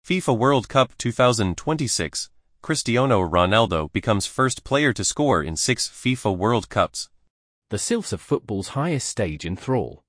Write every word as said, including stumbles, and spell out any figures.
FIFA World Cup twenty twenty-six, Cristiano Ronaldo becomes first player to score in six FIFA World Cups. The sylphs of football's highest stage enthrall.